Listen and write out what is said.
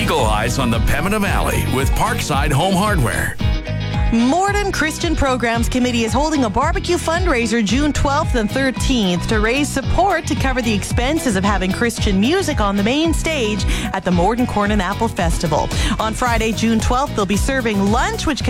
Eagle Eyes on the Pembina Valley with Parkside Home Hardware. Morden Christian Programs Committee is holding a barbecue fundraiser June 12th and 13th to raise support to cover the expenses of having Christian music on the main stage at the Morden Corn and Apple Festival. On Friday, June 12th, they'll be serving lunch, which